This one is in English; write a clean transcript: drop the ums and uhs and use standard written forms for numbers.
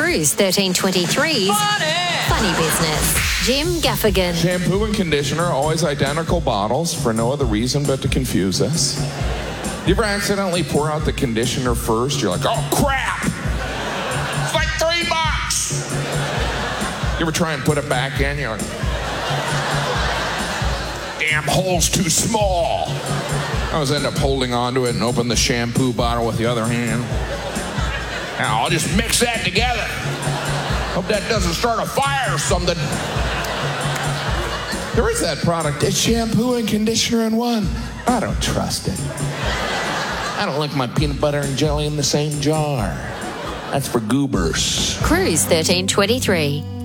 Cruise 1323's Funny Business. Jim Gaffigan. Shampoo and conditioner, always identical bottles for no other reason but to confuse us. You ever accidentally pour out the conditioner first? You're like, oh crap! It's like $3. You ever try and put it back in? You're like, damn hole's too small. I always end up holding onto it and open the shampoo bottle with the other hand. Now I'll just mix that together. Hope that doesn't start a fire or something. There is that product. It's shampoo and conditioner in one. I don't trust it. I don't like my peanut butter and jelly in the same jar. That's for goobers. Cruise 1323.